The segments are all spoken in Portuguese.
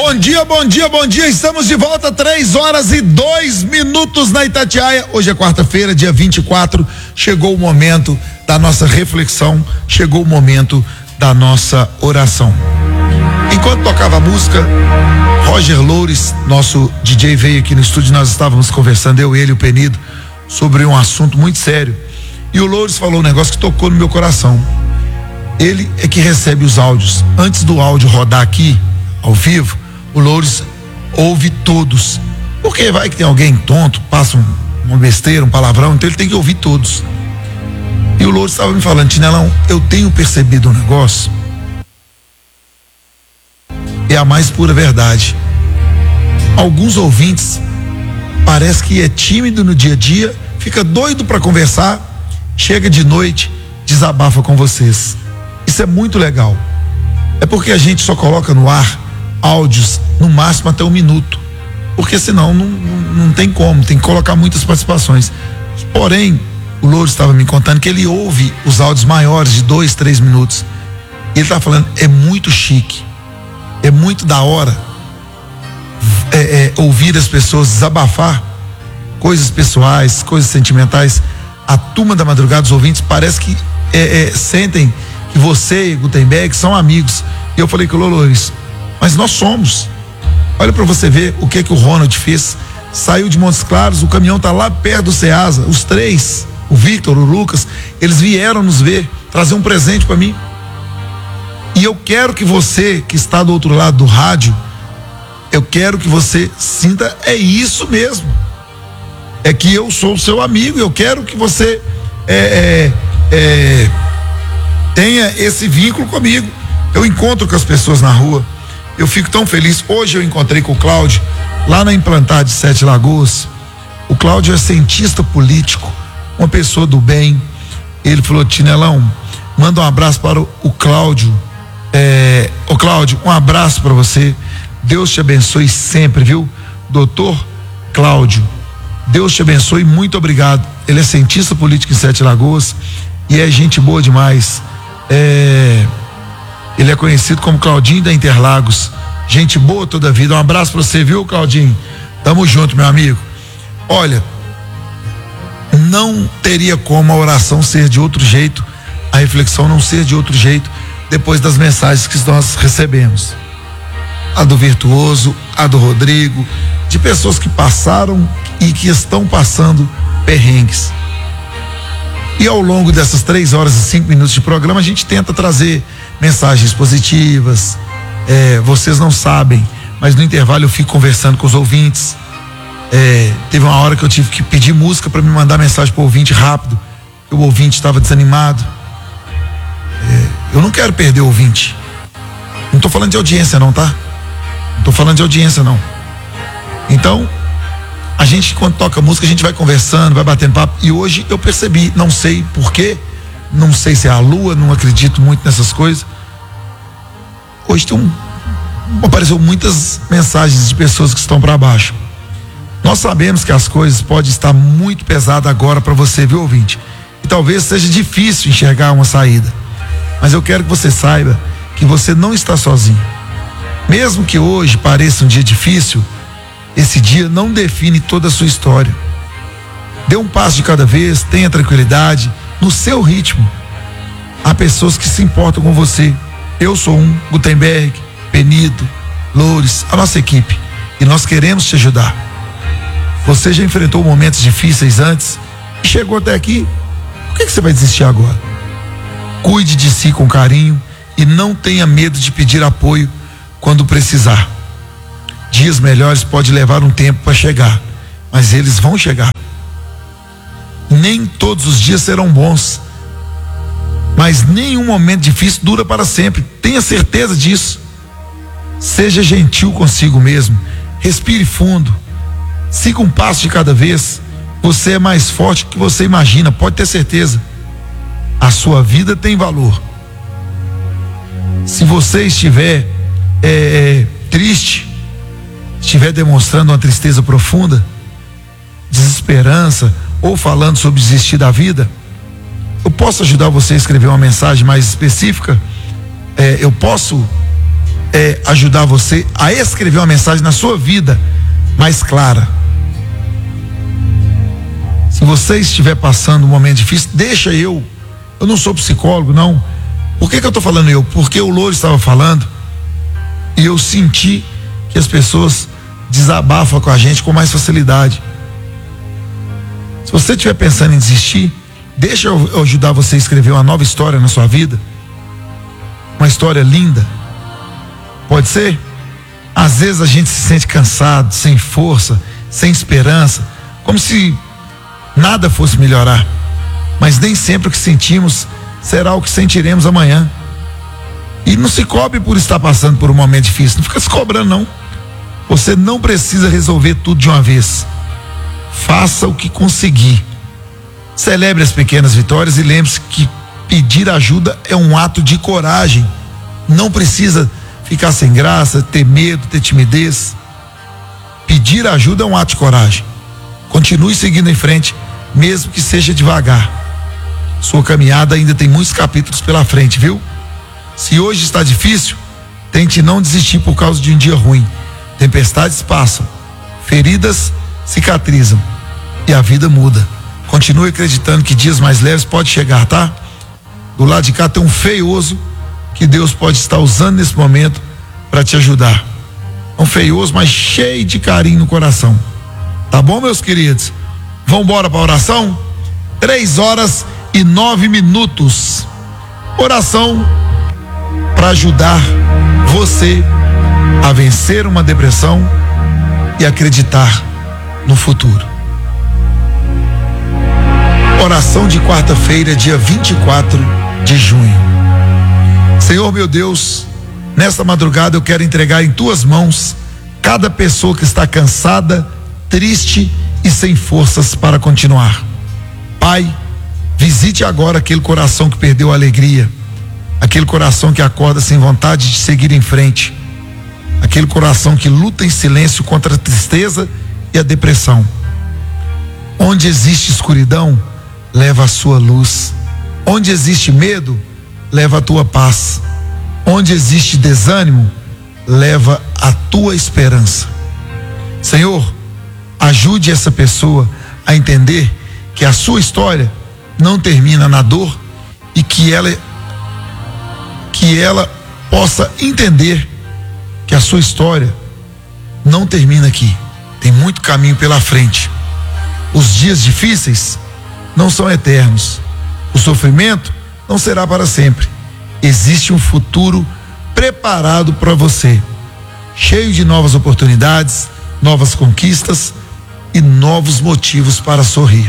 Bom dia, bom dia, bom dia. Estamos de volta, 3h02 na Itatiaia. Hoje é quarta-feira, dia 24. Chegou o momento da nossa reflexão, chegou o momento da nossa oração. Enquanto tocava a música, Roger Loures, nosso DJ, veio aqui no estúdio. Nós estávamos conversando, eu, ele e o Penido, sobre um assunto muito sério. E o Loures falou um negócio que tocou no meu coração. Ele é que recebe os áudios. Antes do áudio rodar aqui, ao vivo, o Loures ouve todos. Porque vai que tem alguém tonto, passa uma besteira, um palavrão, então ele tem que ouvir todos. E o Loures estava me falando: Tinelão, eu tenho percebido um negócio. É a mais pura verdade. Alguns ouvintes parece que é tímido no dia a dia, fica doido para conversar, chega de noite, desabafa com vocês. Isso é muito legal. É porque a gente só coloca no ar áudios no máximo até 1 minuto, porque senão não tem como, tem que colocar muitas participações. Porém, o Louro estava me contando que ele ouve os áudios maiores de 2, 3 minutos. E ele estava falando: é muito chique, é muito da hora ouvir as pessoas desabafar coisas pessoais, coisas sentimentais. A turma da madrugada, os ouvintes, parece que sentem que você e Gutenberg são amigos. E eu falei com o Loures: mas nós somos. Olha para você ver o que o Ronald fez. Saiu de Montes Claros, o caminhão tá lá perto do Ceasa. Os 3, o Victor, o Lucas, eles vieram nos ver, trazer um presente para mim. E eu quero que você que está do outro lado do rádio, eu quero que você sinta, é isso mesmo. É que eu sou o seu amigo, eu quero que você tenha esse vínculo comigo. Eu encontro com as pessoas na rua, eu fico tão feliz. Hoje eu encontrei com o Cláudio lá na Implantar de Sete Lagoas. O Cláudio é cientista político, uma pessoa do bem. Ele falou: Tinelão, manda um abraço para o Cláudio. Ô Cláudio, um abraço para você, Deus te abençoe sempre, viu? Doutor Cláudio, Deus te abençoe, muito obrigado. Ele é cientista político em Sete Lagoas e é gente boa demais. Ele é conhecido como Claudinho da Interlagos, gente boa toda a vida. Um abraço pra você, viu, Claudinho? Tamo junto, meu amigo. Olha, não teria como a oração ser de outro jeito, a reflexão não ser de outro jeito, depois das mensagens que nós recebemos. A do Virtuoso, a do Rodrigo, de pessoas que passaram e que estão passando perrengues. E ao longo dessas 3h05 de programa, a gente tenta trazer mensagens positivas. Vocês não sabem, mas no intervalo eu fico conversando com os ouvintes. Teve uma hora que eu tive que pedir música para me mandar mensagem pro ouvinte rápido, porque o ouvinte estava desanimado. Eu não quero perder o ouvinte. Não tô falando de audiência não, tá? Não tô falando de audiência não. Então, a gente, quando toca música, a gente vai conversando, vai batendo papo. E hoje eu percebi, não sei porquê, não sei se é a lua, não acredito muito nessas coisas. Hoje apareceu muitas mensagens de pessoas que estão para baixo. Nós sabemos que as coisas podem estar muito pesadas agora para você, viu, ouvinte? E talvez seja difícil enxergar uma saída. Mas eu quero que você saiba que você não está sozinho. Mesmo que hoje pareça um dia difícil, esse dia não define toda a sua história. Dê um passo de cada vez, tenha tranquilidade, no seu ritmo. Há pessoas que se importam com você. Eu sou um, Gutenberg, Penido, Loures, a nossa equipe. E nós queremos te ajudar. Você já enfrentou momentos difíceis antes e chegou até aqui. Por que você vai desistir agora? Cuide de si com carinho e não tenha medo de pedir apoio quando precisar. Dias melhores pode levar um tempo para chegar, mas eles vão chegar. Nem todos os dias serão bons, mas nenhum momento difícil dura para sempre. Tenha certeza disso. Seja gentil consigo mesmo. Respire fundo. Siga um passo de cada vez. Você é mais forte do que você imagina, pode ter certeza. A sua vida tem valor. Se você estiver triste, estiver demonstrando uma tristeza profunda, desesperança, ou falando sobre desistir da vida, eu posso ajudar você a escrever uma mensagem mais específica? Eu posso ajudar você a escrever uma mensagem na sua vida mais clara. Se você estiver passando um momento difícil, deixa eu não sou psicólogo, não. Por que eu tô falando eu? Porque o Louro estava falando e eu senti que as pessoas desabafam com a gente com mais facilidade. Se você estiver pensando em desistir, deixa eu ajudar você a escrever uma nova história na sua vida. Uma história linda. Pode ser? Às vezes a gente se sente cansado, sem força, sem esperança, como se nada fosse melhorar. Mas nem sempre o que sentimos será o que sentiremos amanhã. E não se cobre por estar passando por um momento difícil. Não fica se cobrando, não. Você não precisa resolver tudo de uma vez. Faça o que conseguir. Celebre as pequenas vitórias e lembre-se que pedir ajuda é um ato de coragem. Não precisa ficar sem graça, ter medo, ter timidez. Pedir ajuda é um ato de coragem. Continue seguindo em frente, mesmo que seja devagar. Sua caminhada ainda tem muitos capítulos pela frente, viu? Se hoje está difícil, tente não desistir por causa de um dia ruim. Tempestades passam, feridas cicatrizam e a vida muda. Continue acreditando que dias mais leves podem chegar, tá? Do lado de cá tem um feioso que Deus pode estar usando nesse momento para te ajudar. Um feioso, mas cheio de carinho no coração. Tá bom, meus queridos? Vamos embora para a oração? 3h09. Oração para ajudar você a vencer uma depressão e acreditar no futuro. Oração de quarta-feira, dia 24 de junho. Senhor meu Deus, nesta madrugada eu quero entregar em tuas mãos cada pessoa que está cansada, triste e sem forças para continuar. Pai, visite agora aquele coração que perdeu a alegria, aquele coração que acorda sem vontade de seguir em frente, aquele coração que luta em silêncio contra a tristeza e a depressão. Onde existe escuridão, leva a sua luz. Onde existe medo, leva a tua paz. Onde existe desânimo, leva a tua esperança. Senhor, ajude essa pessoa a entender que a sua história não termina na dor e que ela possa entender que a sua história não termina aqui. Tem muito caminho pela frente. Os dias difíceis não são eternos. O sofrimento não será para sempre. Existe um futuro preparado para você, cheio de novas oportunidades, novas conquistas e novos motivos para sorrir.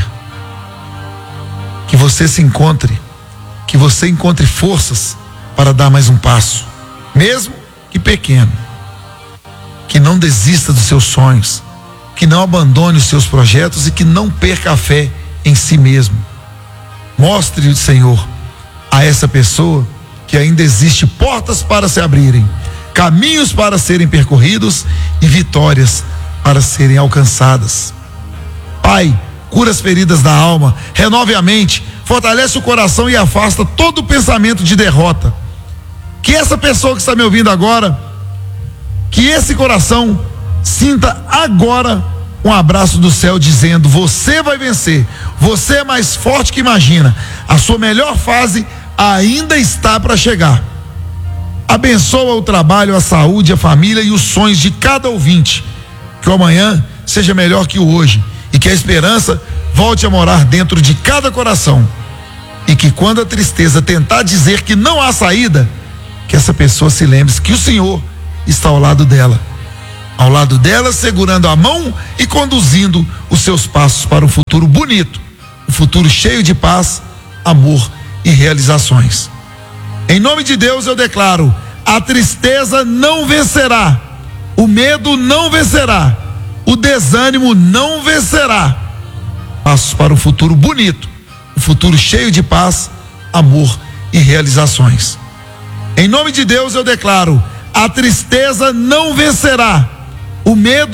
Que você se encontre, que você encontre forças para dar mais um passo, mesmo que pequeno. Que não desista dos seus sonhos, que não abandone os seus projetos e que não perca a fé em si mesmo. Mostre, Senhor, a essa pessoa que ainda existe portas para se abrirem, caminhos para serem percorridos e vitórias para serem alcançadas. Pai, cura as feridas da alma, renove a mente, fortalece o coração e afasta todo o pensamento de derrota. Que essa pessoa que está me ouvindo agora, que esse coração sinta agora um abraço do céu dizendo: você vai vencer, você é mais forte que imagina, a sua melhor fase ainda está para chegar. Abençoa o trabalho, a saúde, a família e os sonhos de cada ouvinte. Que o amanhã seja melhor que o hoje e que a esperança volte a morar dentro de cada coração. E que quando a tristeza tentar dizer que não há saída, que essa pessoa se lembre que o Senhor está ao lado dela, segurando a mão e conduzindo os seus passos para um futuro bonito, um futuro cheio de paz, amor e realizações. Em nome de Deus eu declaro: a tristeza não vencerá, o medo não vencerá, o desânimo não vencerá. Passos para um futuro bonito, um futuro cheio de paz, amor e realizações. Em nome de Deus eu declaro: a tristeza não vencerá, o medo